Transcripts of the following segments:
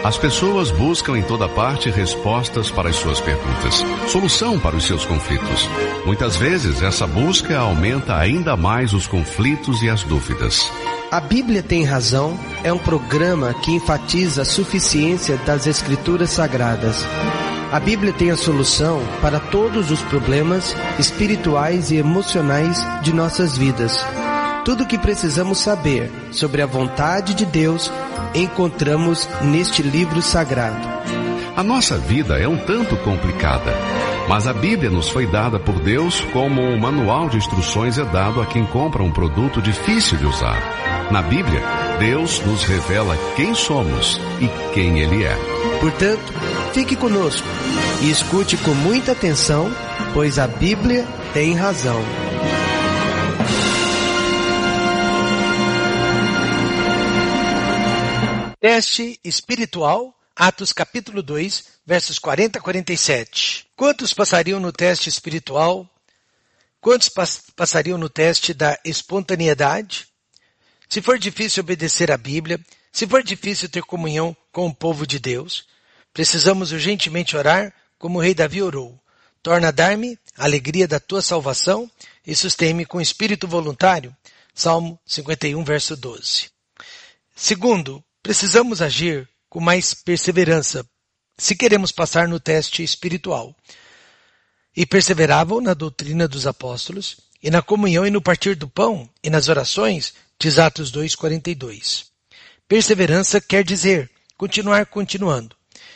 As pessoas buscam em toda parte respostas para as suas perguntas, solução para os seus conflitos. Muitas vezes, essa busca aumenta ainda mais os conflitos e as dúvidas. A Bíblia Tem Razão é um programa que enfatiza a suficiência das Escrituras Sagradas. A Bíblia tem a solução para todos os problemas espirituais e emocionais de nossas vidas. Tudo o que precisamos saber sobre a vontade de Deus encontramos neste livro sagrado. A nossa vida é um tanto complicada, mas a Bíblia nos foi dada por Deus como um manual de instruções é dado a quem compra um produto difícil de usar. Na Bíblia, Deus nos revela quem somos e quem Ele é. Portanto, fique conosco e escute com muita atenção, pois a Bíblia tem razão. Teste espiritual, Atos capítulo 2, versos 40 a 47. Quantos passariam no teste espiritual? Quantos passariam no teste da espontaneidade? Se for difícil obedecer à Bíblia, se for difícil ter comunhão com o povo de Deus, precisamos urgentemente orar como o rei Davi orou. Torna a dar-me a alegria da tua salvação e sustém-me com espírito voluntário. Salmo 51, verso 12. Segundo, precisamos agir com mais perseverança se queremos passar no teste espiritual. E perseveravam na doutrina dos apóstolos, e na comunhão e no partir do pão, e nas orações, diz Atos 2:42. Perseverança quer dizer continuar continuando.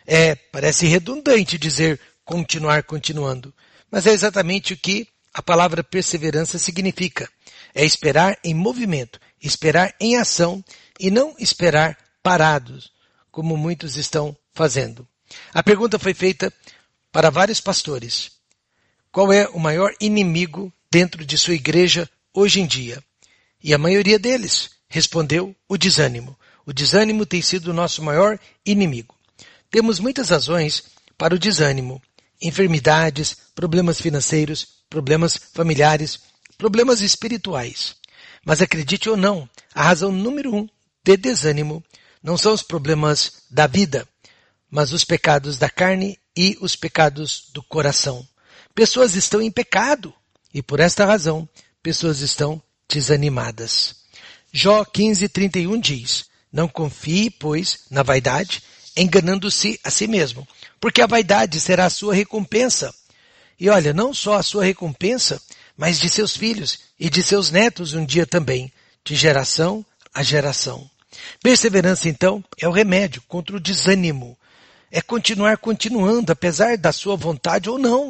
Parece redundante dizer continuar continuando, mas é exatamente o que a palavra perseverança significa. É esperar em movimento, esperar em ação e não esperar parados, como muitos estão fazendo. A pergunta foi feita para vários pastores. Qual é o maior inimigo dentro de sua igreja hoje em dia? E a maioria deles respondeu o desânimo. O desânimo tem sido o nosso maior inimigo. Temos muitas razões para o desânimo. Enfermidades, problemas financeiros, problemas familiares, problemas espirituais. Mas acredite ou não, a razão número 1 de desânimo não são os problemas da vida, mas os pecados da carne e os pecados do coração. Pessoas estão em pecado e por esta razão, pessoas estão desanimadas. Jó 15:31 diz, não confie, pois, na vaidade, enganando-se a si mesmo, porque a vaidade será a sua recompensa. E olha, não só a sua recompensa, mas de seus filhos e de seus netos um dia também, de geração a geração. Perseverança, então, é o remédio contra o desânimo. É continuar continuando, apesar da sua vontade ou não.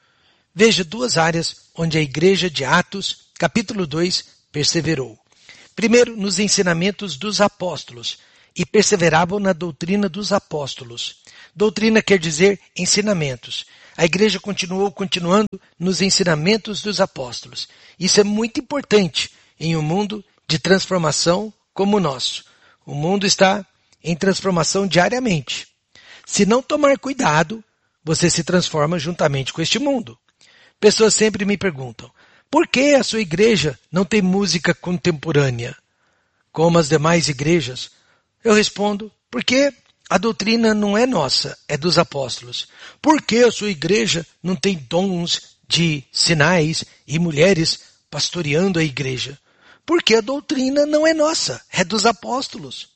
Veja duas áreas onde a igreja de Atos, capítulo 2, perseverou. Primeiro, nos ensinamentos dos apóstolos, e perseveravam na doutrina dos apóstolos. Doutrina quer dizer ensinamentos. A igreja continuando nos ensinamentos dos apóstolos. Isso é muito importante em um mundo de transformação como o nosso. O mundo está em transformação diariamente. Se não tomar cuidado, você se transforma juntamente com este mundo. Pessoas sempre me perguntam, por que a sua igreja não tem música contemporânea, como as demais igrejas? Eu respondo, porque a doutrina não é nossa, é dos apóstolos. Por que a sua igreja não tem dons de sinais e mulheres pastoreando a igreja? Porque a doutrina não é nossa, é dos apóstolos.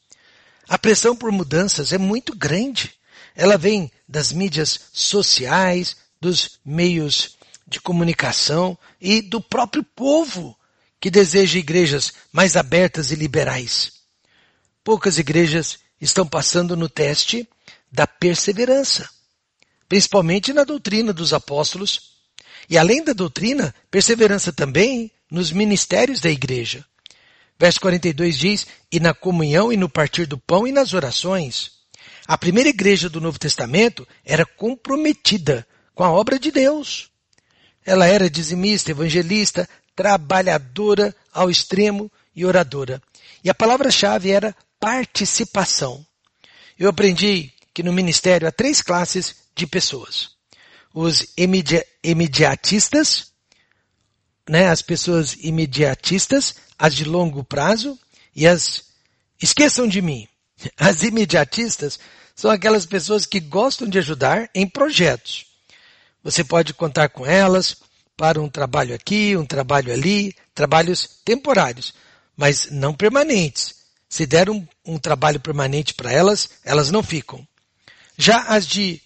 A pressão por mudanças é muito grande. Ela vem das mídias sociais, dos meios de comunicação e do próprio povo que deseja igrejas mais abertas e liberais. Poucas igrejas estão passando no teste da perseverança, principalmente na doutrina dos apóstolos. E além da doutrina, perseverança também nos ministérios da igreja. Verso 42 diz, e na comunhão e no partir do pão e nas orações. A primeira igreja do Novo Testamento era comprometida com a obra de Deus. Ela era dizimista, evangelista, trabalhadora ao extremo e oradora. E a palavra-chave era participação. Eu aprendi que no ministério há 3 classes de pessoas. Os imediatistas, as pessoas imediatistas, as de longo prazo e as esqueçam de mim. As imediatistas são aquelas pessoas que gostam de ajudar em projetos. Você pode contar com elas para um trabalho aqui, um trabalho ali, trabalhos temporários, mas não permanentes. Se der um trabalho permanente para elas, elas não ficam. Já as de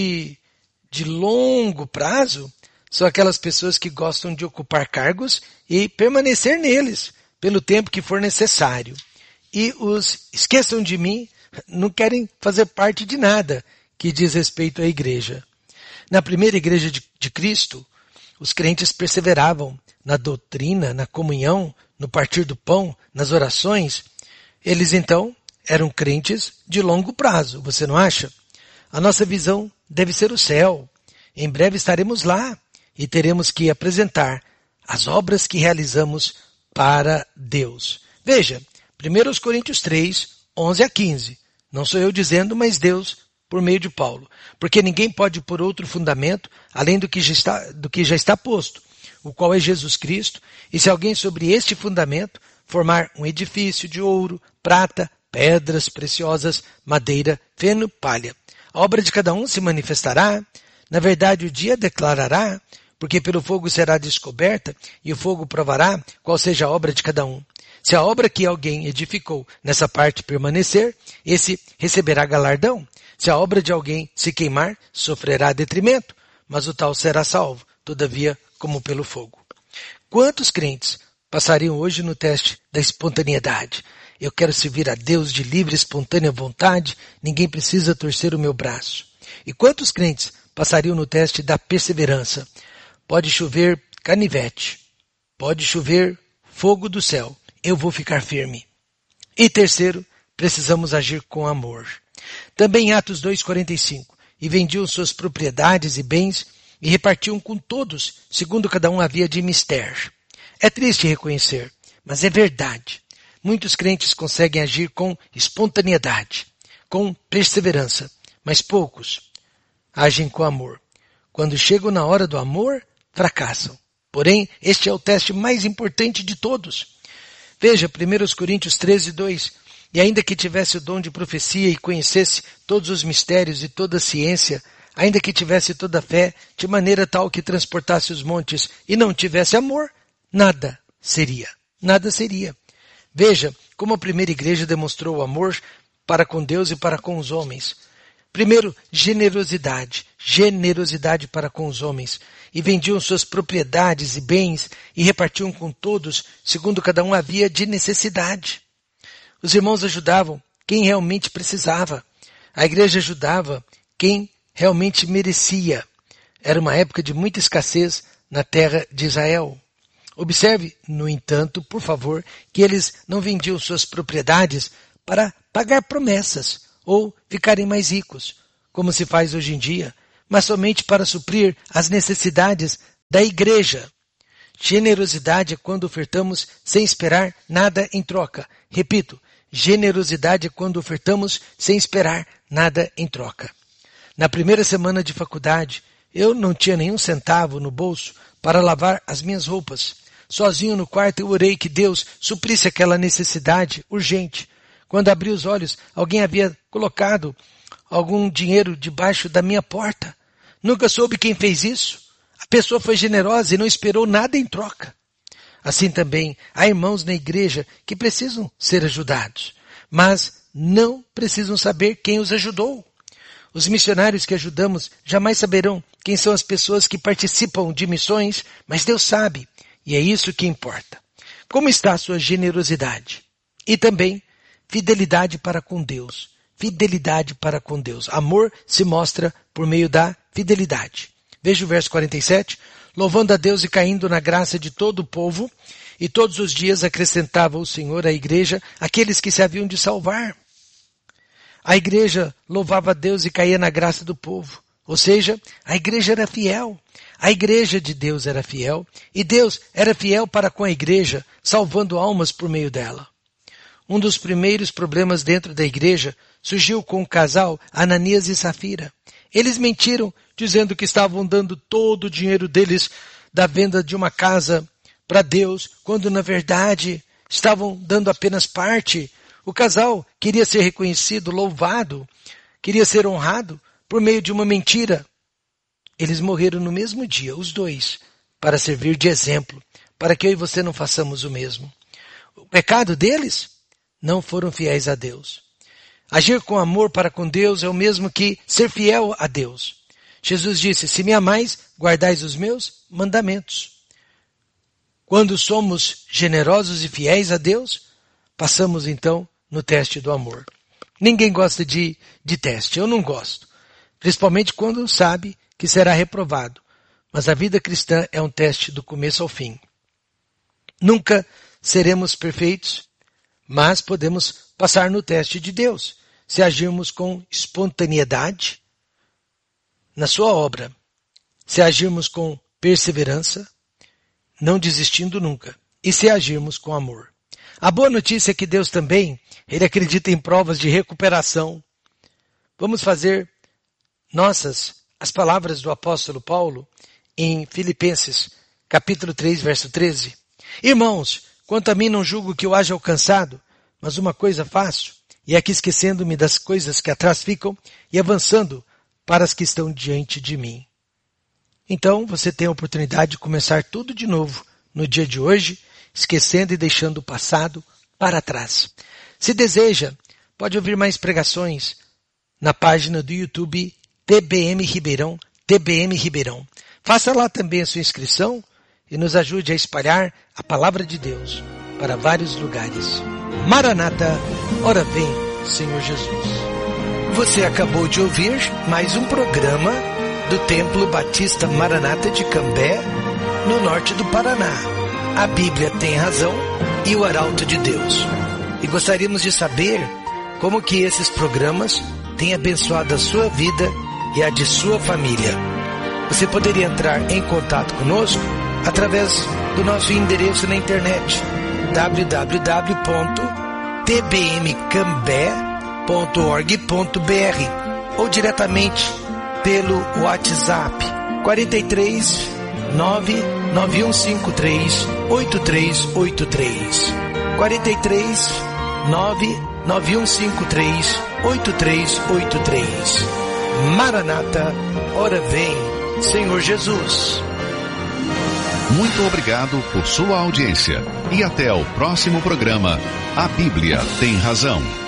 longo prazo são aquelas pessoas que gostam de ocupar cargos e permanecer neles pelo tempo que for necessário. E os esqueçam de mim não querem fazer parte de nada que diz respeito à igreja. Na primeira igreja de Cristo, os crentes perseveravam na doutrina, na comunhão, no partir do pão, nas orações. Eles então eram crentes de longo prazo, você não acha? A nossa visão deve ser o céu. Em breve estaremos lá e teremos que apresentar as obras que realizamos para Deus. Veja, 1 Coríntios 3, 11 a 15. Não sou eu dizendo, mas Deus por meio de Paulo. Porque ninguém pode pôr outro fundamento além do que já está posto, o qual é Jesus Cristo. E se alguém sobre este fundamento formar um edifício de ouro, prata, pedras preciosas, madeira, feno, palha, a obra de cada um se manifestará. Na verdade, o dia declarará, porque pelo fogo será descoberta, e o fogo provará qual seja a obra de cada um. Se a obra que alguém edificou nessa parte permanecer, esse receberá galardão. Se a obra de alguém se queimar, sofrerá detrimento, mas o tal será salvo, todavia, como pelo fogo. Quantos crentes passariam hoje no teste da espontaneidade? Eu quero servir a Deus de livre e espontânea vontade, ninguém precisa torcer o meu braço. E quantos crentes passariam no teste da perseverança? Pode chover canivete, pode chover fogo do céu, eu vou ficar firme. E terceiro, precisamos agir com amor. Também Atos 2,45, e vendiam suas propriedades e bens e repartiam com todos, segundo cada um havia de mister. É triste reconhecer, mas é verdade. Muitos crentes conseguem agir com espontaneidade, com perseverança, mas poucos agem com amor. Quando chegam na hora do amor, fracassam. Porém, este é o teste mais importante de todos. Veja 1 Coríntios 13, 2. E ainda que tivesse o dom de profecia e conhecesse todos os mistérios e toda a ciência, ainda que tivesse toda a fé, de maneira tal que transportasse os montes e não tivesse amor, nada seria. Nada seria. Veja como a primeira igreja demonstrou o amor para com Deus e para com os homens. Primeiro, generosidade para com os homens. E vendiam suas propriedades e bens e repartiam com todos, segundo cada um havia de necessidade. Os irmãos ajudavam quem realmente precisava. A igreja ajudava quem realmente merecia. Era uma época de muita escassez na terra de Israel. Observe, no entanto, por favor, que eles não vendiam suas propriedades para pagar promessas ou ficarem mais ricos, como se faz hoje em dia, mas somente para suprir as necessidades da igreja. Generosidade é quando ofertamos sem esperar nada em troca. Repito, generosidade é quando ofertamos sem esperar nada em troca. Na primeira semana de faculdade, eu não tinha nenhum centavo no bolso para lavar as minhas roupas. Sozinho no quarto eu orei que Deus suprisse aquela necessidade urgente. Quando abri os olhos, alguém havia colocado algum dinheiro debaixo da minha porta. Nunca soube quem fez isso. A pessoa foi generosa e não esperou nada em troca. Assim também, há irmãos na igreja que precisam ser ajudados, mas não precisam saber quem os ajudou. Os missionários que ajudamos jamais saberão quem são as pessoas que participam de missões, mas Deus sabe, e é isso que importa. Como está a sua generosidade? E também, fidelidade para com Deus. Fidelidade para com Deus. Amor se mostra por meio da fidelidade. Veja o verso 47. Louvando a Deus e caindo na graça de todo o povo, e todos os dias acrescentava o Senhor à igreja aqueles que se haviam de salvar. A igreja louvava a Deus e caía na graça do povo. Ou seja, a igreja era fiel. A igreja de Deus era fiel. E Deus era fiel para com a igreja, salvando almas por meio dela. Um dos primeiros problemas dentro da igreja surgiu com o casal Ananias e Safira. Eles mentiram, dizendo que estavam dando todo o dinheiro deles da venda de uma casa para Deus, quando na verdade estavam dando apenas parte. O casal queria ser reconhecido, louvado, queria ser honrado por meio de uma mentira. Eles morreram no mesmo dia, os dois, para servir de exemplo, para que eu e você não façamos o mesmo. O pecado deles? Não foram fiéis a Deus. Agir com amor para com Deus é o mesmo que ser fiel a Deus. Jesus disse, se me amais, guardais os meus mandamentos. Quando somos generosos e fiéis a Deus, passamos então no teste do amor. Ninguém gosta de teste, eu não gosto. Principalmente quando sabe que será reprovado. Mas a vida cristã é um teste do começo ao fim. Nunca seremos perfeitos, mas podemos passar no teste de Deus, se agirmos com espontaneidade na sua obra, se agirmos com perseverança, não desistindo nunca, e se agirmos com amor. A boa notícia é que Deus também, Ele acredita em provas de recuperação. Vamos fazer nossas as palavras do apóstolo Paulo em Filipenses, capítulo 3, verso 13. Irmãos, quanto a mim não julgo que eu haja alcançado, mas uma coisa faço, e é que esquecendo-me das coisas que atrás ficam e avançando para as que estão diante de mim. Então você tem a oportunidade de começar tudo de novo no dia de hoje, esquecendo e deixando o passado para trás. Se deseja, pode ouvir mais pregações na página do YouTube TBM Ribeirão. Faça lá também a sua inscrição e nos ajude a espalhar a palavra de Deus para vários lugares. Maranata, ora vem, Senhor Jesus. Você acabou de ouvir mais um programa do Templo Batista Maranata de Cambé, no norte do Paraná. A Bíblia tem razão e o Arauto de Deus. E gostaríamos de saber como que esses programas têm abençoado a sua vida e a de sua família. Você poderia entrar em contato conosco através do nosso endereço na internet www.tbmcambé.org.br ou diretamente pelo WhatsApp 43 99153 8383 43 99153 8383. Maranata, ora vem, Senhor Jesus. Muito obrigado por sua audiência e até o próximo programa. A Bíblia tem razão.